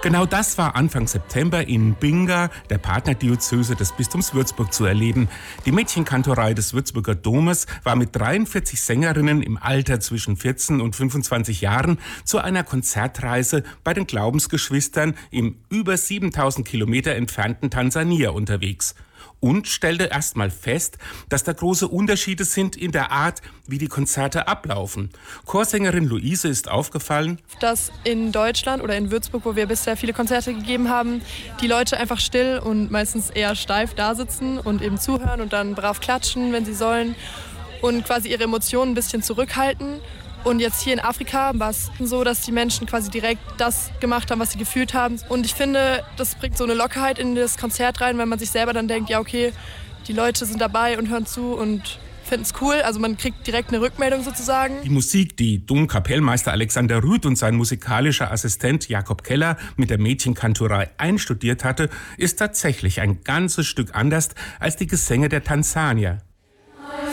Genau das war Anfang September in Binga, der Partnerdiözese des Bistums Würzburg, zu erleben. Die Mädchenkantorei des Würzburger Domes war mit 43 Sängerinnen im Alter zwischen 14 und 25 Jahren zu einer Konzertreise bei den Glaubensgeschwistern im über 7000 Kilometer entfernten Tansania unterwegs. Und stellte erstmal fest, dass da große Unterschiede sind in der Art, wie die Konzerte ablaufen. Chorsängerin Luise ist aufgefallen, dass in Deutschland oder in Würzburg, wo wir bisher viele Konzerte gegeben haben, die Leute einfach still und meistens eher steif da sitzen und eben zuhören und dann brav klatschen, wenn sie sollen, und quasi ihre Emotionen ein bisschen zurückhalten. Und jetzt hier in Afrika war es so, dass die Menschen quasi direkt das gemacht haben, was sie gefühlt haben. Und ich finde, das bringt so eine Lockerheit in das Konzert rein, weil man sich selber dann denkt, ja okay, die Leute sind dabei und hören zu und finden es cool. Also man kriegt direkt eine Rückmeldung sozusagen. Die Musik, die Domkapellmeister Alexander Rüth und sein musikalischer Assistent Jakob Keller mit der Mädchenkantorei einstudiert hatte, ist tatsächlich ein ganzes Stück anders als die Gesänge der Tansanier.